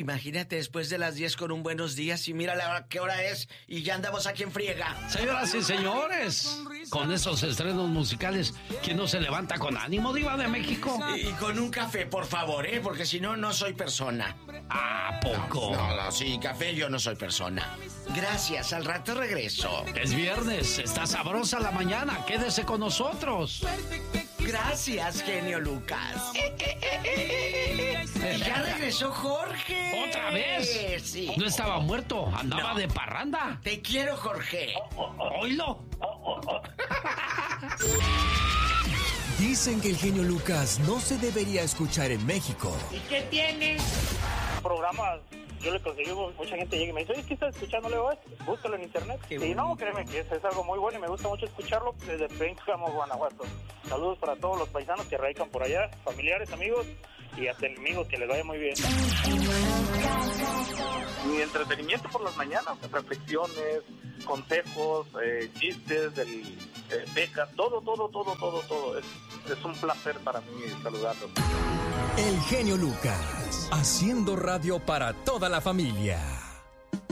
Imagínate después de las 10 con un buenos días y mira qué hora es y ya andamos aquí en friega. Señoras y señores, con esos estrenos musicales, ¿quién no se levanta con ánimo, Diva de México? Y con un café, por favor, porque si no, no soy persona. ¿A poco? No, sin café yo no soy persona. Gracias, al rato regreso. Es viernes, está sabrosa la mañana, quédese con nosotros. Gracias, genio Lucas. Ya regresó Jorge. ¿Otra vez? Sí. No estaba muerto, andaba de parranda. Te quiero, Jorge. Oílo. Dicen que el genio Lucas no se debería escuchar en México. ¿Y qué tiene? Programas, yo le conseguí, mucha gente llega y me dice, oye, ¿qué estás escuchando, Leo? Búscalo en internet. Y no, créeme que es algo muy bueno y me gusta mucho escucharlo desde Pénjamo, Guanajuato. Saludos para todos los paisanos que radican por allá, familiares, amigos y hasta enemigos, que les vaya muy bien. Mi entretenimiento por las mañanas, reflexiones, consejos, chistes, becas, todo. Es un placer para mí saludarlos. El genio Lucas, haciendo radio para toda la familia.